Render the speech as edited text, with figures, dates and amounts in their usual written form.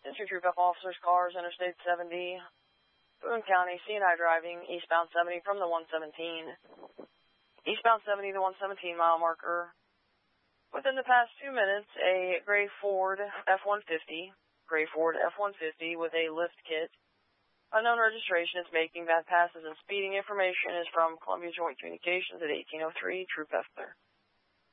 attention to Troop F officers, cars, Interstate 70, Boone County, C&I driving, eastbound 70 from the 117. Eastbound 70 to 117 mile marker. Within the past 2 minutes, a gray Ford F-150 with a lift kit. Unknown registration is making bad passes and speeding. Information is from Columbia Joint Communications at 1803, Troop F there.